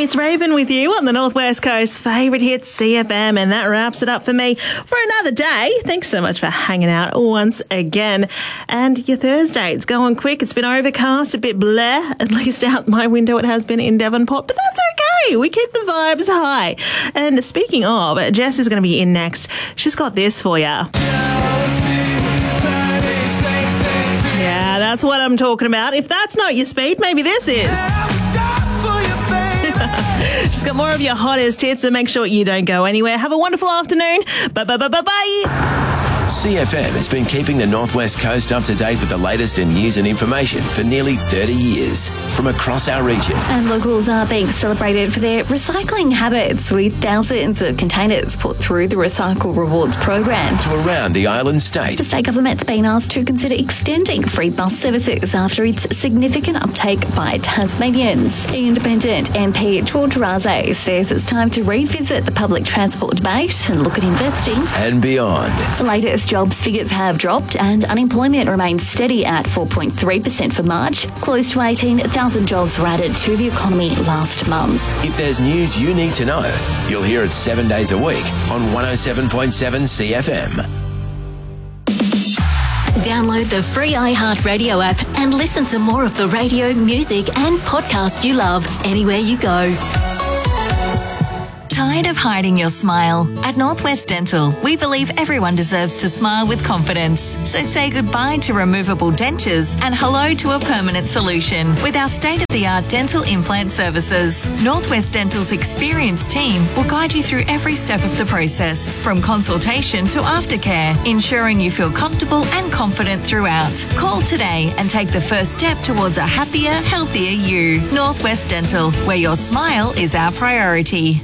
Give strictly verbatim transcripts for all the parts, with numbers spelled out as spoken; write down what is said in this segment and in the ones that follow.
it's Raven with you on the Northwest Coast favourite hit C F M, and that wraps it up for me for another day. Thanks so much for hanging out once again. And your Thursday, it's going quick. It's been overcast, a bit bleh, at least out my window it has been in Devonport, but that's okay. We keep the vibes high. And speaking of, Jess is going to be in next. She's got this for you. Yeah, that's what I'm talking about. If that's not your speed, maybe this is. She's got more of your hottest hits, so make sure you don't go anywhere. Have a wonderful afternoon. Bye-bye-bye-bye-bye. C F M has been keeping the Northwest Coast up to date with the latest in news and information for nearly thirty years from across our region. And locals are being celebrated for their recycling habits, with thousands of containers put through the Recycle Rewards program. To around the island state. The state government's been asked to consider extending free bus services after its significant uptake by Tasmanians. Independent M P George Raze says it's time to revisit the public transport debate and look at investing and beyond. The latest jobs figures have dropped and unemployment remains steady at four point three percent for March. Close to eighteen thousand jobs were added to the economy last month. If there's news you need to know, you'll hear it seven days a week on one oh seven point seven C F M. Download the free iHeartRadio app and listen to more of the radio, music and podcast you love anywhere you go. Tired of hiding your smile? At Northwest Dental, we believe everyone deserves to smile with confidence. So say goodbye to removable dentures and hello to a permanent solution with our state-of-the-art dental implant services. Northwest Dental's experienced team will guide you through every step of the process, from consultation to aftercare, ensuring you feel comfortable and confident throughout. Call today and take the first step towards a happier, healthier you. Northwest Dental, where your smile is our priority.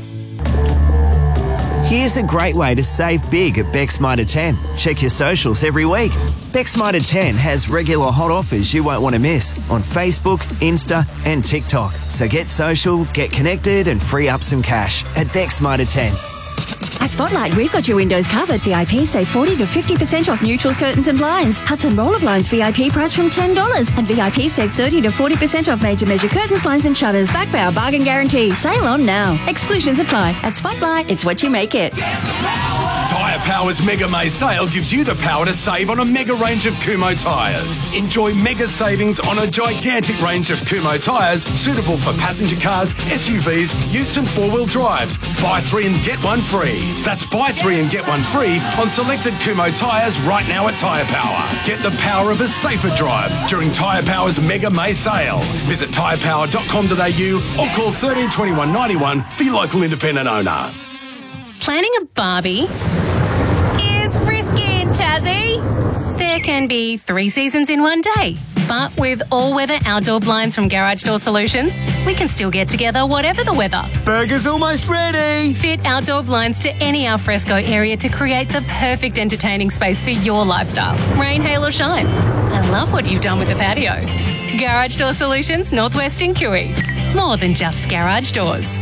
Here's a great way to save big at Beck's Mitre ten. Check your socials every week. Beck's Mitre ten has regular hot offers you won't want to miss on Facebook, Insta and TikTok. So get social, get connected and free up some cash at Beck's Mitre ten. At Spotlight, we've got your windows covered. V I P save forty to fifty percent off neutrals, curtains and blinds. Hudson Roller Blinds V I P price from ten dollars. And V I P save thirty to forty percent off major measure curtains, blinds and shutters. Back by our bargain guarantee. Sale on now. Exclusions apply. At Spotlight, it's what you make it. Tyre Power's Mega May sale gives you the power to save on a mega range of Kumho tyres. Enjoy mega savings on a gigantic range of Kumho tyres suitable for passenger cars, S U Vs, utes and four-wheel drives. Buy three and get one free. That's buy three and get one free on selected Kumho tyres right now at Tyre Power. Get the power of a safer drive during Tyre Power's Mega May sale. Visit tyre power dot com dot a u or call one three two one nine one for your local independent owner. Planning a barbie is risky in Tassie. There can be three seasons in one day. But with all-weather outdoor blinds from Garage Door Solutions, we can still get together whatever the weather. Burger's almost ready. Fit outdoor blinds to any alfresco area to create the perfect entertaining space for your lifestyle. Rain, hail or shine. I love what you've done with the patio. Garage Door Solutions, Northwest in Kiwi. More than just garage doors.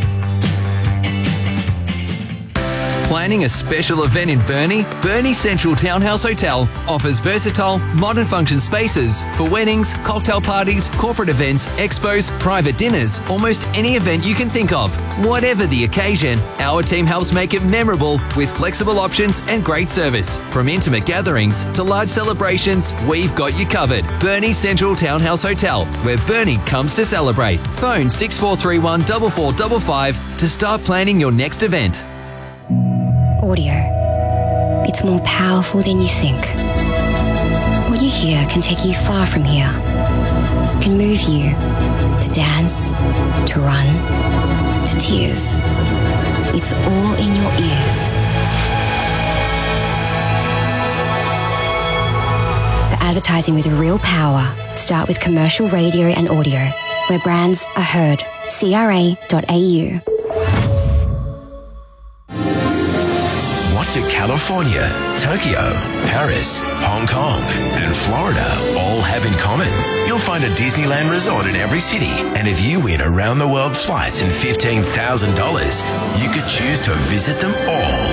Planning a special event in Burnie? Burnie Central Townhouse Hotel offers versatile, modern function spaces for weddings, cocktail parties, corporate events, expos, private dinners, almost any event you can think of. Whatever the occasion, our team helps make it memorable with flexible options and great service. From intimate gatherings to large celebrations, we've got you covered. Burnie Central Townhouse Hotel, where Burnie comes to celebrate. Phone six four three one four four five five to start planning your next event. Audio. It's more powerful than you think. What you hear can take you far from here. It can move you to dance, to run, to tears. It's all in your ears. The advertising with real power. Start with commercial radio and audio, where brands are heard. C R A dot A U. What do California, Tokyo, Paris, Hong Kong and Florida all have in common? You'll find a Disneyland resort in every city, and if you win around-the-world flights and fifteen thousand dollars, you could choose to visit them all.